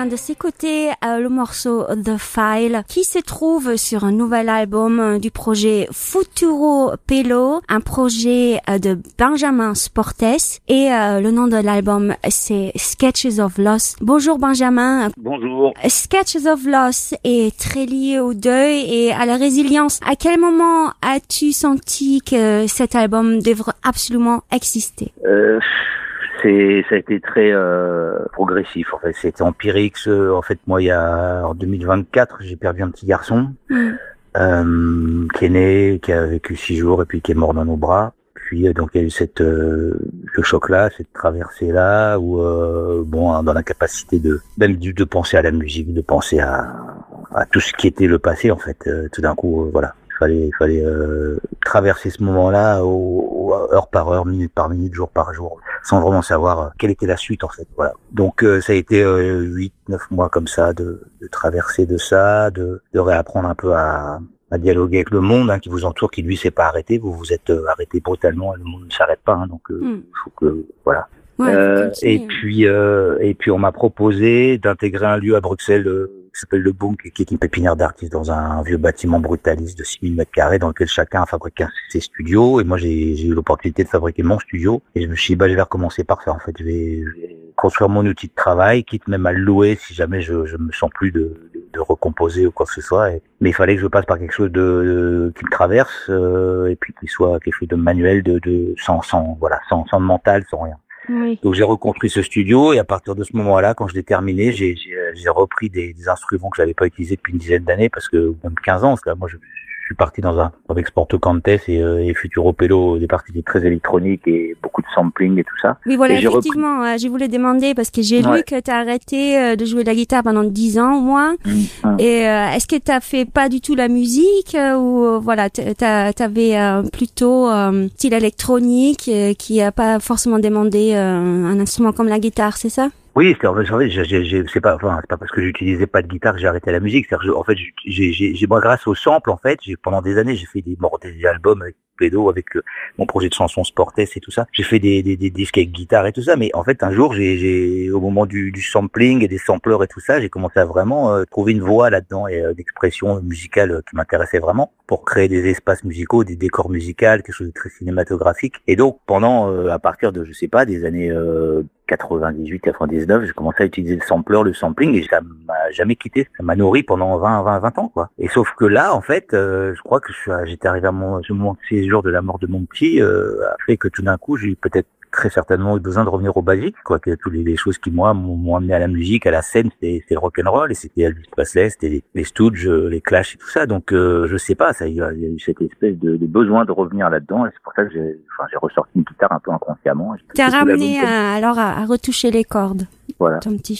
de s'écouter le morceau The File qui se trouve sur un nouvel album du projet Futuro Pelo, un projet de Benjamin Sportes et le nom de l'album c'est Sketches of Loss. Bonjour Benjamin. Bonjour. Sketches of Loss est très lié au deuil et à la résilience. À quel moment as-tu senti que cet album devrait absolument exister? Ça a été très progressif. En fait, c'était empirique. En fait, moi, en 2024, j'ai perdu un petit garçon qui est né, qui a vécu 6 jours et puis qui est mort dans nos bras. Puis donc il y a eu ce choc-là, cette traversée-là, où dans la capacité de penser à la musique, de penser à tout ce qui était le passé. En fait, tout d'un coup, voilà. Il fallait traverser ce moment-là heure par heure, minute par minute, jour par jour, sans vraiment savoir quelle était la suite en fait. Voilà. Donc ça a été 8-9 mois comme ça de traverser de ça, de réapprendre un peu à dialoguer avec le monde qui vous entoure, qui lui s'est pas arrêté. Vous vous êtes arrêté brutalement et le monde ne s'arrête pas. Donc faut que voilà. Ouais, et puis on m'a proposé d'intégrer un lieu à Bruxelles qui s'appelle le Bunk, qui est une pépinière d'artistes dans un vieux bâtiment brutaliste de 6000 mètres carrés dans lequel chacun a fabriqué ses studios. Et moi, j'ai eu l'opportunité de fabriquer mon studio. Et je me suis dit, je vais recommencer par ça. En fait, je vais construire mon outil de travail, quitte même à le louer si jamais je me sens plus de recomposer ou quoi que ce soit. Mais il fallait que je passe par quelque chose qui me traverse, et puis qui soit quelque chose de manuel, sans mental, sans rien. Oui. Donc j'ai reconstruit ce studio et à partir de ce moment-là, quand je l'ai terminé, j'ai repris des instruments que j'avais pas utilisés depuis une dizaine d'années, parce que même 15 ans, parce que moi je suis parti avec Sporto Cantes et Futuro Pelo, des parties très électroniques et beaucoup de sampling et tout ça. Oui, voilà, effectivement, je voulais demander parce que j'ai lu que tu as arrêté de jouer de la guitare pendant 10 ans au moins. Et est-ce que tu as fait pas du tout la musique ou voilà, t'avais plutôt style électronique qui a pas forcément demandé un instrument comme la guitare, c'est ça? Oui, c'est pas parce que j'utilisais pas de guitare que j'ai arrêté la musique. En fait, moi, grâce au sample, en fait, pendant des années, j'ai fait des albums avec Pédo, avec mon projet de chansons Sportes et tout ça. J'ai fait des disques avec guitare et tout ça. Mais en fait, un jour, au moment du sampling et des sampleurs et tout ça, j'ai commencé à vraiment trouver une voix là-dedans et d'expression musicale qui m'intéressait vraiment pour créer des espaces musicaux, des décors musicaux, quelque chose de très cinématographique. Et donc, à partir de, je sais pas, des années 98, 99, j'ai commencé à utiliser le sampler, le sampling, et ça m'a jamais quitté. Ça m'a nourri pendant 20 ans, quoi. Et sauf que là, en fait, je crois que j'étais arrivé à mon séjour de la mort de mon petit, a fait que tout d'un coup, j'ai peut-être très certainement eu besoin de revenir au basique, quoi, que toutes les choses qui, moi, m'ont amené à la musique, à la scène, c'était le rock'n'roll, et c'était Elvis Presley, c'était les Stooges, les Clash et tout ça. Donc, je sais pas, il y a eu cette espèce de besoin de revenir là-dedans, et c'est pour ça que j'ai ressorti une guitare un peu inconsciemment. T'as ramené alors à retoucher les cordes. Voilà. Ton petit